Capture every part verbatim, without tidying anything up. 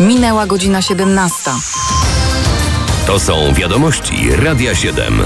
Minęła godzina siedemnasta. To są wiadomości Radia siedem.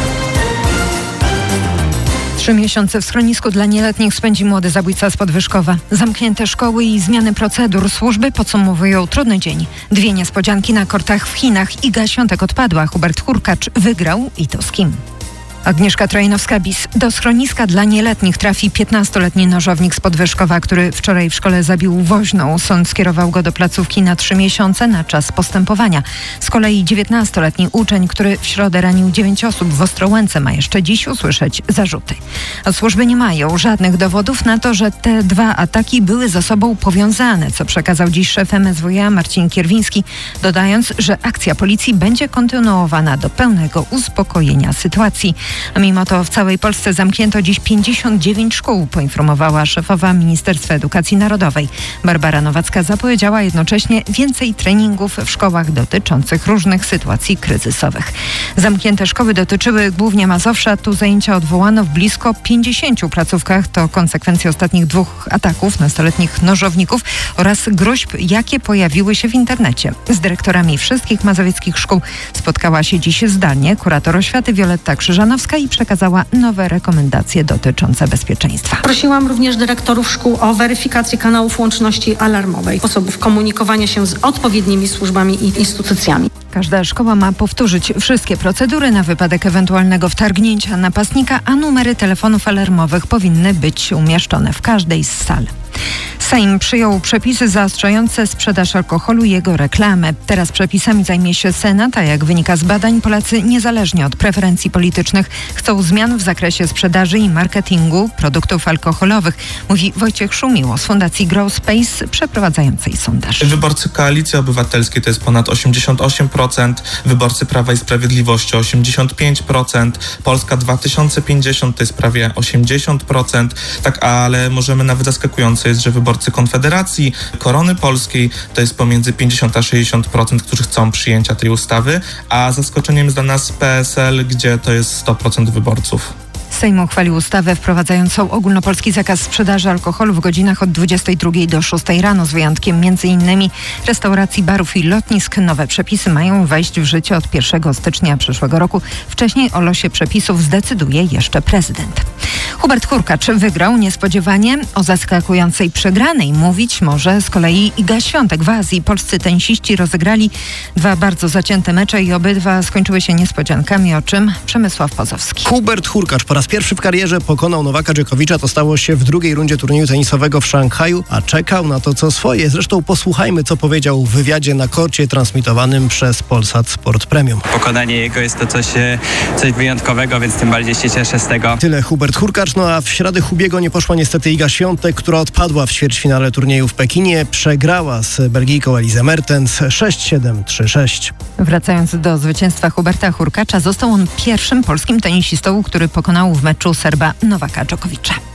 Trzy miesiące w schronisku dla nieletnich spędzi młody zabójca z Podwyżkowa. Zamknięte szkoły i zmiany procedur. Służby podsumowują trudny dzień. Dwie niespodzianki na kortach w Chinach. Iga Świątek odpadła. Hubert Hurkacz wygrał i to z kim? Agnieszka Trojnowska-Bis. Do schroniska dla nieletnich trafi piętnastoletni nożownik z Podwyżkowa, który wczoraj w szkole zabił woźną. Sąd skierował go do placówki na trzy miesiące na czas postępowania. Z kolei dziewiętnastoletni uczeń, który w środę ranił dziewięć osób w Ostrołęce, ma jeszcze dziś usłyszeć zarzuty. A służby nie mają żadnych dowodów na to, że te dwa ataki były ze sobą powiązane, co przekazał dziś szef M S W iA Marcin Kierwiński, dodając, że akcja policji będzie kontynuowana do pełnego uspokojenia sytuacji. A mimo to w całej Polsce zamknięto dziś pięćdziesiąt dziewięć szkół, poinformowała szefowa Ministerstwa Edukacji Narodowej. Barbara Nowacka zapowiedziała jednocześnie więcej treningów w szkołach dotyczących różnych sytuacji kryzysowych. Zamknięte szkoły dotyczyły głównie Mazowsza. Tu zajęcia odwołano w blisko pięćdziesięciu placówkach. To konsekwencje ostatnich dwóch ataków nastoletnich nożowników oraz groźb, jakie pojawiły się w internecie. Z dyrektorami wszystkich mazowieckich szkół spotkała się dziś zdalnie kurator oświaty Wioletta Krzyżanowska i przekazała nowe rekomendacje dotyczące bezpieczeństwa. Prosiłam również dyrektorów szkół o weryfikację kanałów łączności alarmowej, sposobów komunikowania się z odpowiednimi służbami i instytucjami. Każda szkoła ma powtórzyć wszystkie procedury na wypadek ewentualnego wtargnięcia napastnika, a numery telefonów alarmowych powinny być umieszczone w każdej z sal. Sejm przyjął przepisy zaostrzające sprzedaż alkoholu i jego reklamę. Teraz przepisami zajmie się Senat, a jak wynika z badań, Polacy niezależnie od preferencji politycznych chcą zmian w zakresie sprzedaży i marketingu produktów alkoholowych, mówi Wojciech Szumiło z Fundacji Grow Space przeprowadzającej sondaż. Wyborcy Koalicji Obywatelskiej to jest ponad osiemdziesiąt osiem procent, wyborcy Prawa i Sprawiedliwości osiemdziesiąt pięć procent, Polska dwa tysiące pięćdziesiąt to jest prawie osiemdziesiąt procent, tak, ale możemy nawet zaskakujące jest, że wyborcy Konfederacji, Korony Polskiej to jest pomiędzy pięćdziesiąt a sześćdziesiąt procent, którzy chcą przyjęcia tej ustawy, a zaskoczeniem jest dla nas P S L, gdzie to jest sto procent wyborców. Sejm uchwalił ustawę wprowadzającą ogólnopolski zakaz sprzedaży alkoholu w godzinach od dwudziestej drugiej do szóstej rano z wyjątkiem między innymi restauracji, barów i lotnisk. Nowe przepisy mają wejść w życie od pierwszego stycznia przyszłego roku. Wcześniej o losie przepisów zdecyduje jeszcze prezydent. Hubert Hurkacz wygrał niespodziewanie. O zaskakującej przegranej mówić może z kolei Iga Świątek. W Azji polscy tenisiści rozegrali dwa bardzo zacięte mecze i obydwa skończyły się niespodziankami, o czym Przemysław Pozowski. Hubert Hurkacz po raz pierwszy w karierze pokonał Nowaka Dżokowicza. To stało się w drugiej rundzie turnieju tenisowego w Szanghaju, a czekał na to, co swoje. Zresztą posłuchajmy, co powiedział w wywiadzie na korcie transmitowanym przez Polsat Sport Premium. Pokonanie jego jest to coś, coś wyjątkowego, więc tym bardziej się cieszę z tego. Tyle Hubert Hurkacz. No a w środę Hubiego nie poszła niestety Iga Świątek, która odpadła w ćwierćfinale turnieju w Pekinie. Przegrała z Belgijką Elizę Mertens sześć siedem trzy sześć. Wracając do zwycięstwa Huberta Hurkacza, został on pierwszym polskim tenisistą, który pokonał w meczu Serba Nowaka Dżokowicza.